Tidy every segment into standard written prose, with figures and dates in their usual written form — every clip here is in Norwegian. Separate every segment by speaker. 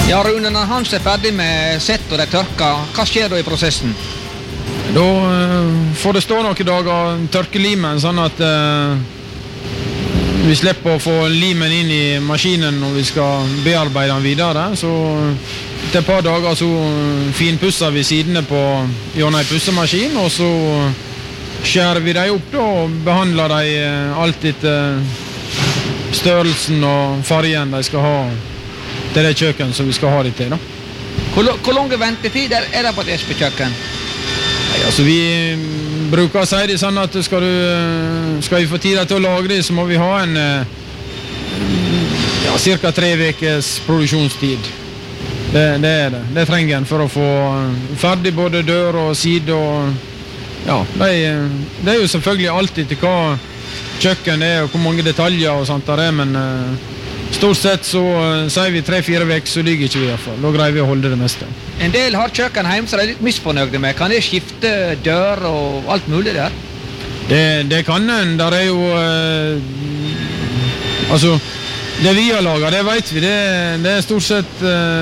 Speaker 1: Ja, Rune, når Hans ferdig med sett og det tørker, hva skjer da i prosessen?
Speaker 2: Da får det stå noen dager tørke limen, sånn at vi slipper å få limen inn i maskinen når vi skal bearbeide den videre. Så etter et par dager så finpusser vi sidene på gjennom en pussemaskin, og så skjærer vi dem opp da, og behandler dem alt etter størrelsen og fargen de skal ha til det kjøkken som vi skal ha det til. Da.
Speaker 1: Hvor lang ventetid er det på et espekjøkken?
Speaker 2: Altså vi bruker å si det sånn at skal vi få tid til å lage det, så må vi ha en cirka 3 ukers produksjonstid. Det er det. Det trenger en for å få ferdig både dør og side og ja, det er jo selvfølgelig alltid til hva kjøkken er og hvor mange detaljer og sånt der er, men stort sett så sier vi 3-4 uker, så ligger ikke vi i hvert fall. Da greier vi å holde det meste.
Speaker 1: En del har kjøkken hjemme som de er litt misfornøyde med. Kan det skifte dør og alt mulig der?
Speaker 2: Det kan en. Der er jo altså, det vi har laget, det vet vi. Det er stort sett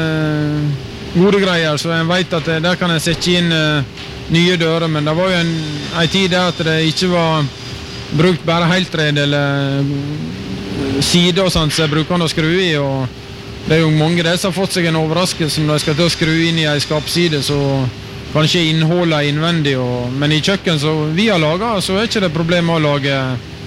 Speaker 2: gode greier, så en vet at der kan en sette inn nye dører, men det var jo en tid der at det ikke var brukt bare heltred eller side og sånt, så jeg bruker den å skru i, og det er jo mange der som har fått seg en overraskelse når de skal til å skru inn i en skapside, så kanskje innholdet innvendig, men i kjøkken som vi har laget, så er ikke det problem å lage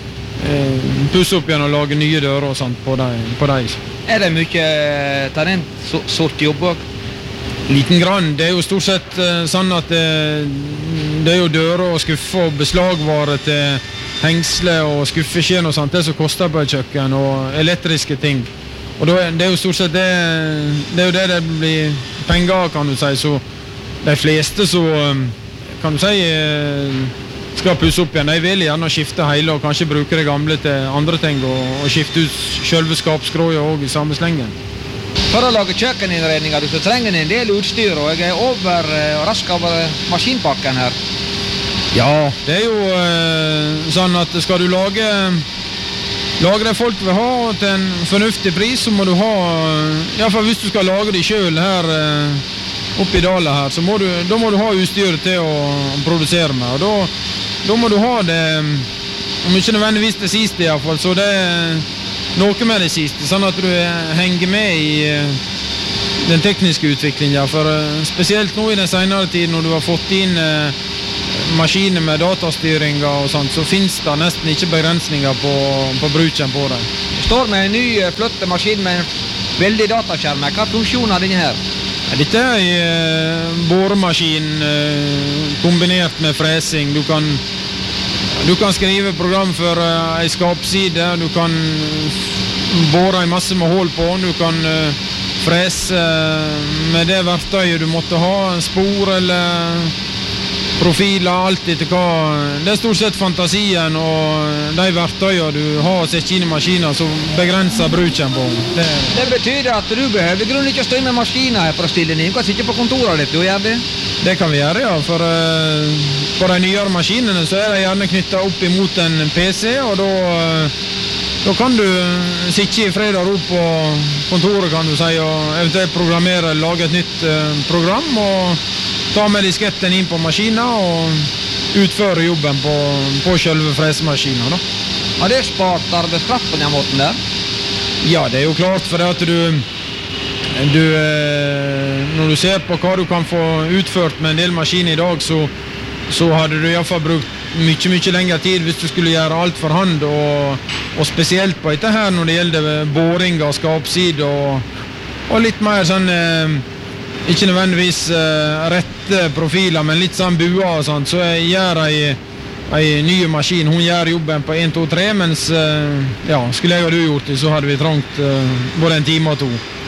Speaker 2: pusse opp igjen og lage nye dører og sånt på dem.
Speaker 1: Er det mye talent sort jobb også?
Speaker 2: Liten grann. Det er jo stort sett sånn at det er jo dører og skuffer og beslagvare til hengsle og skuffeskjen og sånt, det som koster på et kjøkken, og elektriske ting. Og det er jo stort sett det er jo det blir penger, kan du si, så de fleste så kan du si skal pusse opp igjen. De vil gjerne skifte hele og kanskje bruke det gamle til andre ting og skifte ut selve skapskroja også i samme slengen.
Speaker 1: For å lage kjøkkeninnredninger, så trenger en del utstyr, og jeg er rask over maskinpakken her.
Speaker 2: Ja, det er jo sånn at skal du lage det folk vil ha til en fornuftig pris, så må du ha, i hvert fall hvis du skal lage det selv her oppe i dalet her, så må du ha utstyret til å produsere med, og da må du ha det, om ikke nødvendigvis det siste i hvert fall, så det er noe med det siste, sånn at du henger med i den tekniske utviklingen, for spesielt nå i den senere tiden når du har fått inn maskiner med datastyring og sånt, så finnes det nesten ikke begrensninger på bruken på det.
Speaker 1: Det står med en ny flott maskin med en veldig dataskjerm. Hva funksjon har denne her?
Speaker 2: Dette er en boremaskin kombinert med fresing. Du kan skrive program for en skapside, du kan bore en masse med hål på, du kan frese med det verktøyet du måtte ha, spor eller profiler, alt etter hva. Det er stort sett fantasien og de verktøyene du har sett inn i maskiner som begrenser bruken på.
Speaker 1: Det betyr at du behøver grunn ikke å stå med maskiner her for å stille den. Du kan sitte på kontoret ditt, du gjør det?
Speaker 2: Det kan vi gjøre, ja. For på de nyere maskinene så er de gjerne knyttet opp imot en PC, og da kan du sitte i fred og ro på kontoret, kan du si, og eventuelt programmere, lage et nytt program, og ta med disketten inn på maskinen og utføre jobben på selve fresemaskinen.
Speaker 1: Har det spart arbeidskraft på den måten der?
Speaker 2: Ja, det er jo klart, for at når du ser på hva du kan få utført med en del maskiner i dag, så hadde du i hvert fall brukt mye lengre tid hvis du skulle gjøre alt for hand, og spesielt på dette her når det gjelder boring av skapsid og litt mer sånn ikke nødvendigvis rette profiler, men litt sånn buer og sånt, så gjør en ny maskin, hun gjør jobben på 1, 2, 3, mens skulle jeg og du gjort det, så hadde vi trangt både en time og 2.